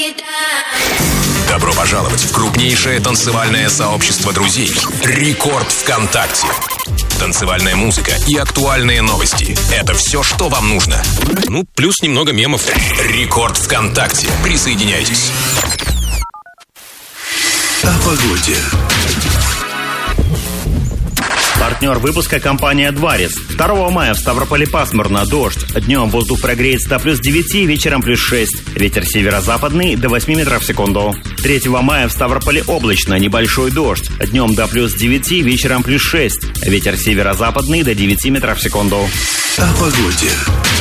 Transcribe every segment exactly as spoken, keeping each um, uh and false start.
Добро пожаловать в крупнейшее танцевальное сообщество друзей «Рекорд ВКонтакте». Танцевальная музыка и актуальные новости – это все, что вам нужно. Ну, плюс немного мемов. «Рекорд ВКонтакте». Присоединяйтесь. О погоде. Партнер выпуска — компания «Дварис». второго мая в Ставрополе пасмурно, дождь. Днем воздух прогреется до плюс девяти, вечером плюс шесть. Ветер северо-западный до восьми метров в секунду. третьего мая в Ставрополе облачно, небольшой дождь. Днем до плюс девяти, вечером плюс шесть. Ветер северо-западный до девяти метров в секунду. О погоде.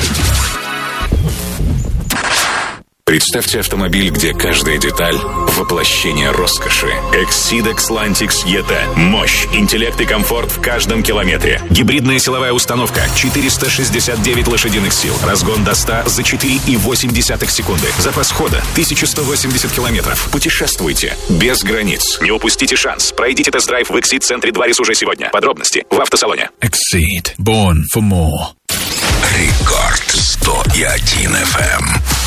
Представьте автомобиль, где каждая деталь – воплощение роскоши. Exceed Xlantix и ти. Мощь, интеллект и комфорт в каждом километре. Гибридная силовая установка – четыреста шестьдесят девять лошадиных сил. Разгон до ста за четыре и восемь десятых секунды. Запас хода – тысяча сто восемьдесят километров. Путешествуйте без границ. Не упустите шанс. Пройдите тест-драйв в Exceed-центре «Дварис» уже сегодня. Подробности в автосалоне. Exceed. Born for more. Рекорд сто один эф эм.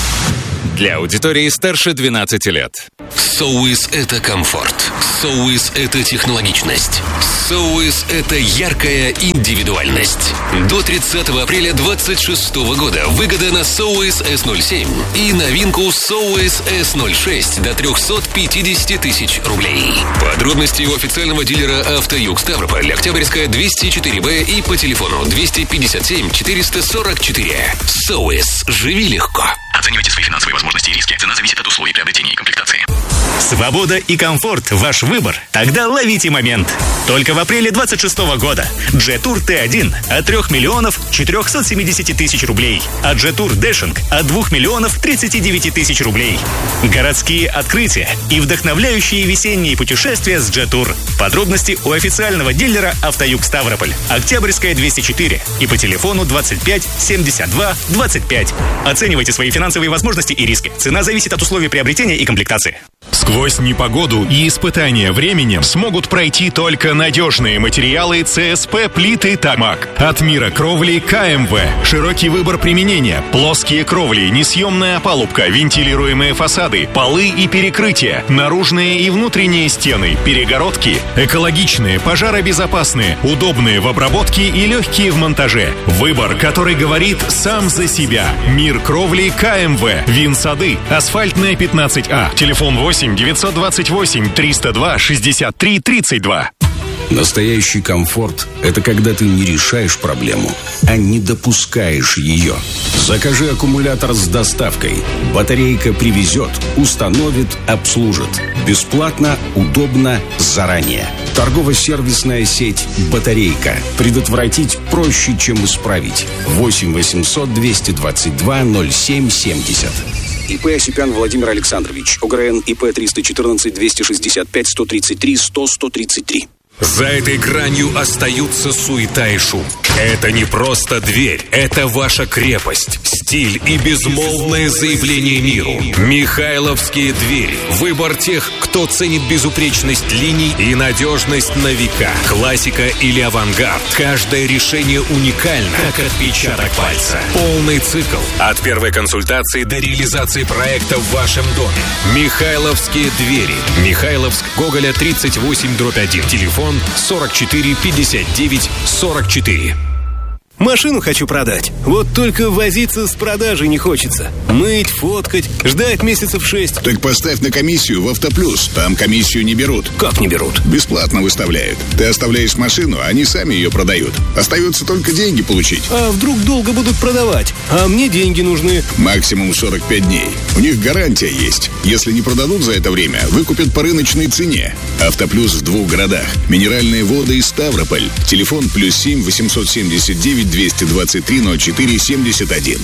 Для аудитории старше двенадцати лет. Соуис – это комфорт. Соуис – это технологичность. Соуис – это яркая индивидуальность. До тридцатого апреля двадцать шестого года выгода на Соуис эс ноль семь и новинку Соуис эс ноль шесть до триста пятьдесят тысяч рублей. Подробности у официального дилера «Автоюг Ставрополь», Октябрьская, двести четыре бэ и по телефону двести пятьдесят семь четыреста сорок четыре. Соуис. Живи легко. Оценивайте свои финансовые возможности и риски. Цена зависит от условий приобретения и комплектации. Свобода и комфорт – ваш выбор. Тогда ловите момент. Только в апреле двадцать шестого года Джетур Т один от трёх миллионов четырёхсот семидесяти тысяч рублей, а Джетур Дэшинг от двух миллионов тридцати девяти тысяч рублей. Городские открытия и вдохновляющие весенние путешествия с Джетур. Подробности у официального дилера «Автоюг Ставрополь», Октябрьская, двести четыре и по телефону двадцать пять семьдесят два двадцать пять. Оценивайте свои финансовые возможности и риски. Цена зависит от условий приобретения и комплектации. Сквозь непогоду и испытания временем смогут пройти только надежные материалы ЦСП плиты «Тамак». От мира кровли КМВ. Широкий выбор применения. Плоские кровли, несъемная опалубка, вентилируемые фасады, полы и перекрытия, наружные и внутренние стены, перегородки. Экологичные, пожаробезопасные, удобные в обработке и легкие в монтаже. Выбор, который говорит сам за себя. Мир кровли КМВ. Винсады. Асфальтная, пятнадцать А. Телефон восемь девятьсот двадцать восемь триста два шестьдесят три тридцать два. Настоящий комфорт – это когда ты не решаешь проблему, а не допускаешь ее. Закажи аккумулятор с доставкой. Батарейка привезет, установит, обслужит. Бесплатно, удобно, заранее. Торгово-сервисная сеть «Батарейка». Предотвратить проще, чем исправить. восемь восемьсот двести двадцать два ноль семь семьдесят. ИП Осипян Владимир Александрович. ОГРН ИП триста четырнадцать двести шестьдесят пять сто тридцать три сто сто тридцать три. За этой гранью остаются суета и шум. Это не просто дверь, это ваша крепость, стиль и безмолвное заявление миру. Михайловские двери. Выбор тех, кто ценит безупречность линий и надежность на века. Классика или авангард. Каждое решение уникально, как отпечаток пальца. Полный цикл. От первой консультации до реализации проекта в вашем доме. Михайловские двери. Михайловск, Гоголя, тридцать восемь дробь один. Телефон сорок четыре пятьдесят девять сорок четыре. Машину хочу продать. Вот только возиться с продажей не хочется. Мыть, фоткать, ждать месяцев шесть. Так поставь на комиссию в Автоплюс. Там комиссию не берут. Как не берут? Бесплатно выставляют. Ты оставляешь машину, а они сами ее продают. Остается только деньги получить. А вдруг долго будут продавать? А мне деньги нужны. Максимум сорок пять дней. У них гарантия есть. Если не продадут за это время, выкупят по рыночной цене. Автоплюс в двух городах. Минеральные воды и Ставрополь. Телефон плюс семь восемьсот семьдесят девять двести двадцать три ноль четыре семьдесят один.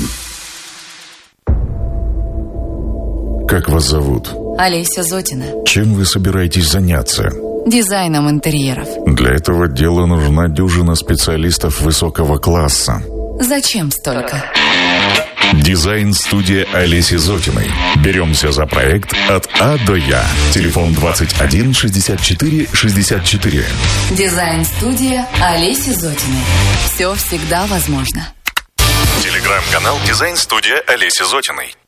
Как вас зовут? Олеся Зотина. Чем вы собираетесь заняться? Дизайном интерьеров. Для этого дела нужна дюжина специалистов высокого класса. Зачем столько? Дизайн-студия Олеси Зотиной. Беремся за проект от А до Я. Телефон двадцать один шестьдесят четыре шестьдесят четыре. Дизайн-студия Олеси Зотиной. Все всегда возможно. Телеграм-канал Дизайн-студия Олеси Зотиной.